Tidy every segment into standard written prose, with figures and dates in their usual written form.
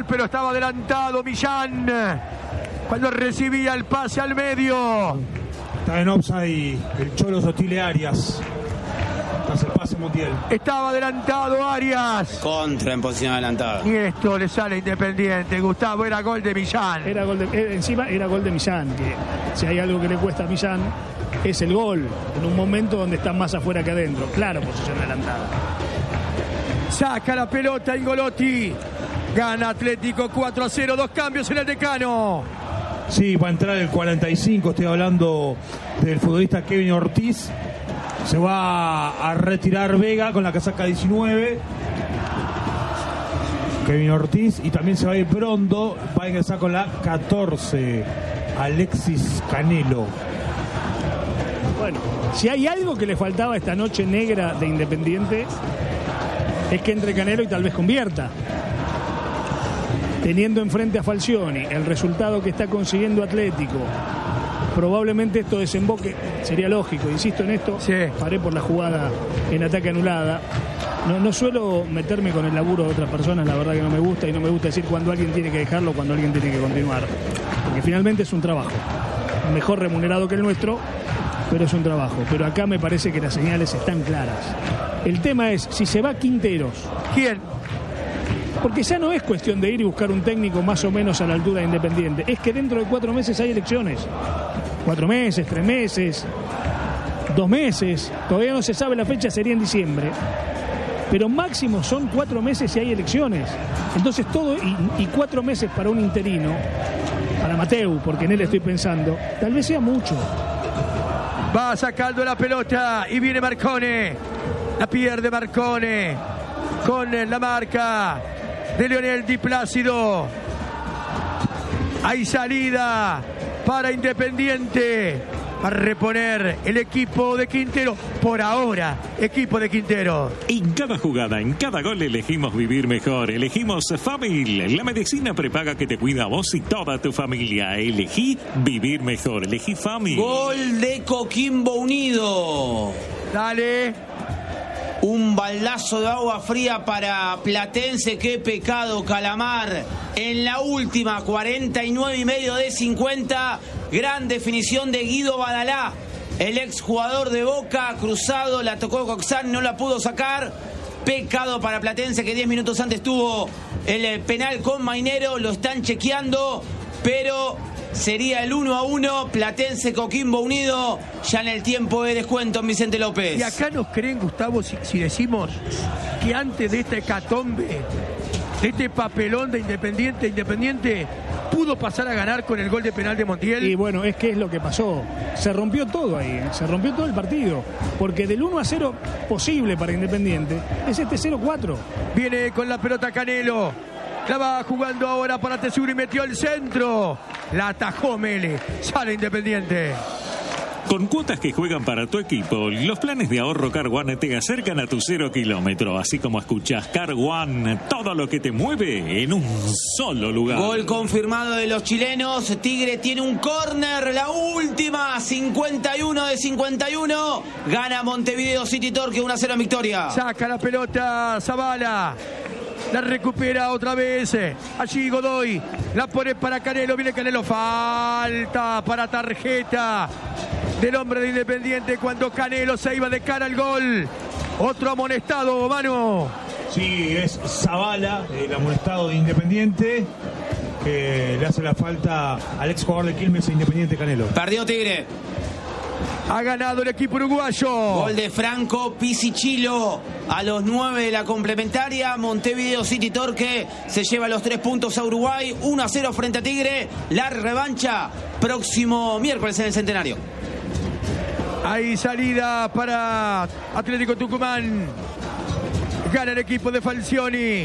pero estaba adelantado Millán cuando recibía el pase al medio. Está en offside el Cholo Sotile Arias. Tras el pase Montiel. Estaba adelantado Arias. Contra en posición adelantada. Y esto le sale Independiente. Gustavo, era gol de Millán. Encima era gol de Millán, que si hay algo que le cuesta a Millán es el gol, en un momento donde está más afuera que adentro. Claro, posición adelantada. Saca la pelota Ingolotti. Gana Atlético 4-0. 2 cambios en el Decano. Sí, va a entrar el 45. Estoy hablando del futbolista Kevin Ortiz. Se va a retirar Vega con la casaca 19. Kevin Ortiz. Y también se va a ir Brondo. Va a ingresar con la 14. Alexis Canelo. Bueno, si hay algo que le faltaba esta noche negra de Independiente, es que entre Canelo y tal vez convierta. Teniendo enfrente a Falcioni, el resultado que está consiguiendo Atlético, probablemente esto desemboque, sería lógico, insisto en esto, sí. Paré por la jugada en ataque anulada. No suelo meterme con el laburo de otras personas, la verdad que no me gusta, y no me gusta decir cuando alguien tiene que dejarlo, cuando alguien tiene que continuar, porque finalmente es un trabajo, mejor remunerado que el nuestro, pero es un trabajo. Pero acá me parece que las señales están claras. El tema es, si se va Quinteros, ¿quién? Porque ya no es cuestión de ir y buscar un técnico más o menos a la altura de Independiente. Es que dentro de 4 meses hay elecciones. 4 meses, 3 meses, 2 meses. Todavía no se sabe la fecha, sería en diciembre. Pero máximo son 4 meses y hay elecciones. Entonces todo, y 4 meses para un interino, para Mateu, porque en él estoy pensando, tal vez sea mucho. Va sacando la pelota y viene Marcone. La pierde Marcone con la marca de Leonel Di Plácido. Hay salida para Independiente. Va a reponer el equipo de Quintero. Por ahora, equipo de Quintero. En cada jugada, en cada gol elegimos vivir mejor. Elegimos Famil, la medicina prepaga que te cuida a vos y toda tu familia. Elegí vivir mejor. Elegí Famil. Gol de Coquimbo Unido. Dale. Un baldazo de agua fría para Platense. Qué pecado, Calamar. En la última, 49,5 de 50. Gran definición de Guido Badalá, el exjugador de Boca. Cruzado, la tocó Coxán, no la pudo sacar. Pecado para Platense, que 10 minutos antes tuvo el penal con Mainero. Lo están chequeando, pero sería el 1-1. Platense Coquimbo Unido, ya en el tiempo de descuento en Vicente López. Y acá nos creen, Gustavo, si decimos que antes de esta hecatombe, de este papelón de Independiente pudo pasar a ganar con el gol de penal de Montiel. Y bueno, es que es lo que pasó. Se rompió todo ahí, se rompió todo el partido. Porque del 1-0 posible para Independiente es este 0-4. Viene con la pelota Canelo. La va jugando ahora para Tesuro y metió el centro. La atajó Mele. Sale Independiente. Con cuotas que juegan para tu equipo, los planes de ahorro Car One te acercan a tu 0 kilómetro. Así como escuchas Car One, todo lo que te mueve en un solo lugar. Gol confirmado de los chilenos. Tigre tiene un córner, la última, 51 de 51. Gana Montevideo City Torque 1-0 en victoria. Saca la pelota Zavala. La recupera otra vez. Allí Godoy. La pone para Canelo. Viene Canelo. Falta para tarjeta del hombre de Independiente cuando Canelo se iba de cara al gol. Otro amonestado, Manu. Sí, es Zavala, el amonestado de Independiente, que le hace la falta al ex jugador de Quilmes e Independiente Canelo. Perdió Tigre. Ha ganado el equipo uruguayo. Gol de Franco Pisicillo a los 9 de la complementaria. Montevideo City Torque se lleva los 3 puntos a Uruguay. 1-0 frente a Tigre. La revancha próximo miércoles en el Centenario. Hay salida para Atlético Tucumán. Gana el equipo de Falcioni.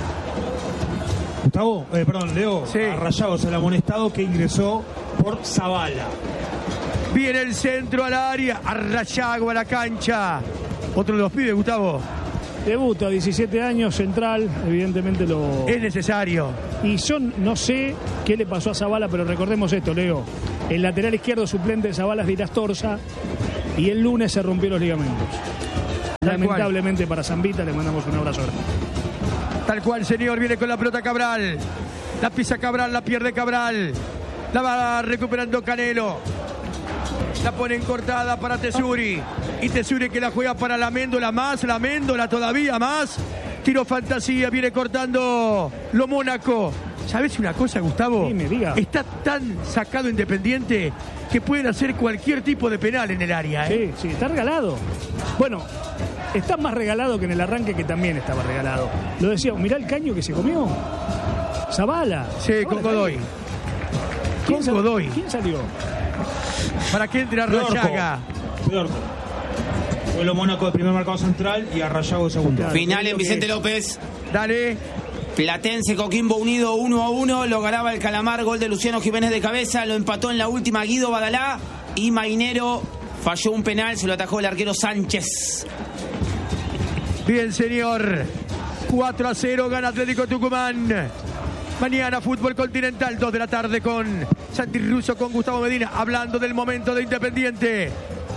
Gustavo, Leo, sí. A Rayados el amonestado que ingresó por Zavala. Viene el centro al área, a Rayago a la cancha. Otro de los pibes, Gustavo. Debuta, 17 años, central, evidentemente lo... Es necesario. Y yo no sé qué le pasó a Zavala, pero recordemos esto, Leo. El lateral izquierdo suplente de Zavala es Virastorza y el lunes se rompió los ligamentos. Lamentablemente para Zambita, le mandamos un abrazo grande. Tal cual, señor, viene con la pelota Cabral. La pisa Cabral, la pierde Cabral. La va recuperando Canelo. La ponen cortada para Tesuri. Y Tesuri que la juega para Laméndola más. Laméndola todavía más. Tiro fantasía, viene cortando lo Mónaco. ¿Sabes una cosa, Gustavo? Sí, me diga. Está tan sacado Independiente que pueden hacer cualquier tipo de penal en el área. Sí, sí, está regalado. Bueno, está más regalado que en el arranque, que también estaba regalado. Lo decía, mirá el caño que se comió. Zabala. Sí, Zabala, con Godoy. ¿Quién Con Godoy. ¿Quién salió? ¿Para qué entra Rayaga? Pedorco. Fue lo Mónaco de primer marcado central y a Rayago de segundo. Claro. Final en Vicente López. Dale. Platense Coquimbo Unido 1-1. Lo ganaba el Calamar. Gol de Luciano Jiménez de cabeza. Lo empató en la última Guido Badalá. Y Mainero falló un penal. Se lo atajó el arquero Sánchez. Bien, señor. 4-0 gana Atlético Tucumán. Mañana fútbol continental, 2 de la tarde con Santi Russo, con Gustavo Medina, hablando del momento de Independiente.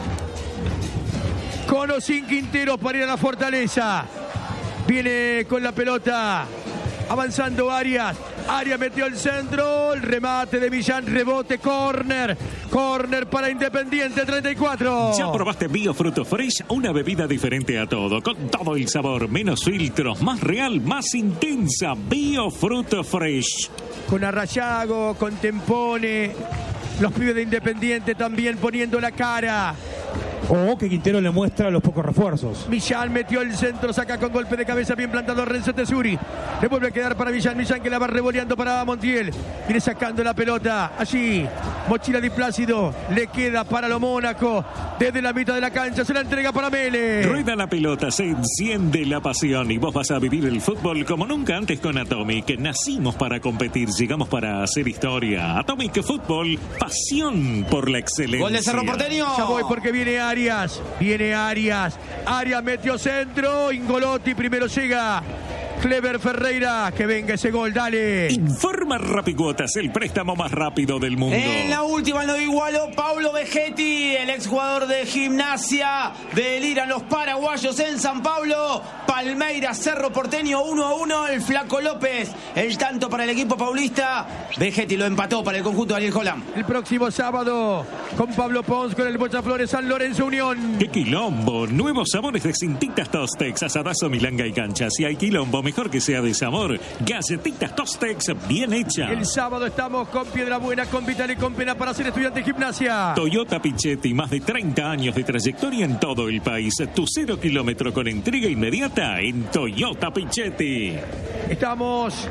Con o sin Quintero para ir a la Fortaleza. Viene con la pelota, avanzando Arias. Arias metió el centro, el remate de Millán, rebote, córner. Córner para Independiente, 34. ¿Ya probaste Biofruto Fresh? Una bebida diferente a todo, con todo el sabor, menos filtros, más real, más intensa. Biofruto Fresh. Con Arrayago, con Tempone. Los pibes de Independiente también poniendo la cara. O que Quintero le muestra los pocos refuerzos. Millán metió el centro, saca con golpe de cabeza, bien plantado Renzo Tesuri. Le vuelve a quedar para Millán, Millán que la va revoleando para Montiel. Viene sacando la pelota, allí, mochila de Plácido, le queda para lo Mónaco. Desde la mitad de la cancha se la entrega para Mele. Rueda la pelota, se enciende la pasión y vos vas a vivir el fútbol como nunca antes con Atomic. Nacimos para competir, llegamos para hacer historia. Atomic Fútbol, pasión por la excelencia. Gol de Cerro Porteño. Ya voy porque viene Arias, Arias metió centro, Ingolotti primero llega, Clever Ferreira, que venga ese gol, dale. Informa Rapicuotas, el préstamo más rápido del mundo. En la última lo igualó Paulo Vegetti, el exjugador de Gimnasia del Iran, los paraguayos en San Pablo. Palmeiras, Cerro Porteño 1-1, el Flaco López, el tanto para el equipo paulista. Vegetti lo empató para el conjunto de Ariel Holland. El próximo sábado con Pablo Pons, con el Bocha Flores, San Lorenzo Unión. ¡Qué quilombo! Nuevos sabores de Cintitas Tostex, asadazo, milanga y cancha. Si hay quilombo, mejor que sea de sabor. Galletitas Tostex, bien hecha. El sábado estamos con Piedra Buena, con Vital y con Pena para ser estudiante de Gimnasia. Toyota Pichetti, más de 30 años de trayectoria en todo el país. Tu 0 kilómetro con entrega inmediata en Toyota Pichetti. Estamos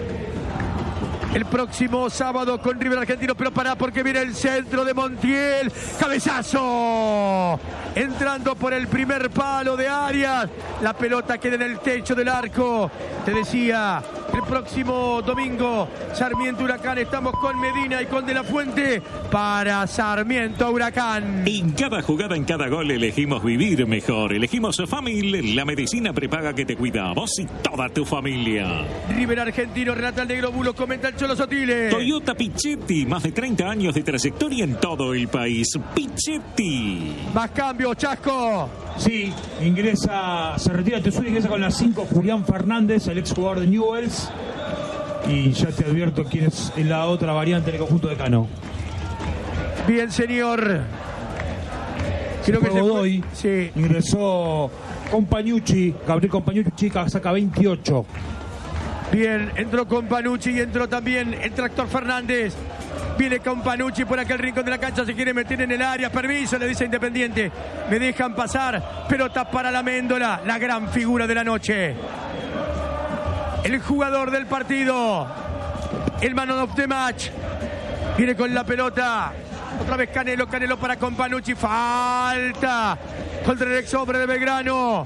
el próximo sábado con River Argentino, pero pará porque viene el centro de Montiel. ¡Cabezazo! Entrando por el primer palo de Arias. La pelota queda en el techo del arco. Te decía, el próximo domingo, Sarmiento Huracán. Estamos con Medina y con De la Fuente para Sarmiento Huracán. En cada jugada, en cada gol, elegimos vivir mejor. Elegimos Famil, la medicina prepaga que te cuida a vos y toda tu familia. River Argentino, relata el Negro Bulo, comenta el Cholo Sotile. Toyota Pichetti, más de 30 años de trayectoria en todo el país. Pichetti. Más cambios, Chasco. Sí, se retira Tesuri, ingresa con las 5 Julián Fernández, el exjugador de Newell's. Y ya te advierto quién es la otra variante del conjunto de Cano. Bien, señor. Creo que Godoy. Sí. Ingresó Compañucci, Gabriel Compañucci, saca 28. Bien, entró Compañucci y entró también el Tractor Fernández. Viene Compañucci por aquel rincón de la cancha, se quiere meter en el área. Permiso, le dice Independiente. Me dejan pasar. Pelota para la Méndola, la gran figura de la noche. El jugador del partido. El man of the match. Viene con la pelota. Otra vez Canelo para Compañucci. Falta contra el ex hombre de Belgrano.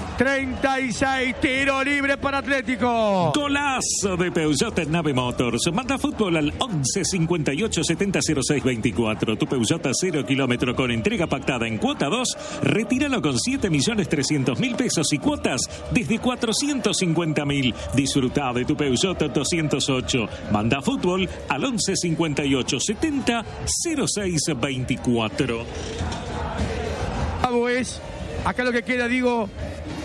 36, tiro libre para Atlético. Golazo de Peugeot en Nave Motors. Manda fútbol al 11 58 70 06 24. Tu Peugeot a 0 kilómetro con entrega pactada en cuota 2. Retíralo con 7.300.000 pesos y cuotas desde 450.000. Disfruta de tu Peugeot 208. Manda fútbol al 11 58 70 06 24. Acá lo que queda, digo,